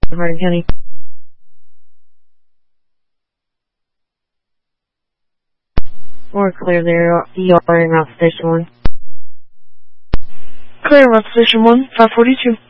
Hardin County. Or clear there, ER in Route Station 1. Clear Route Station 1, 542.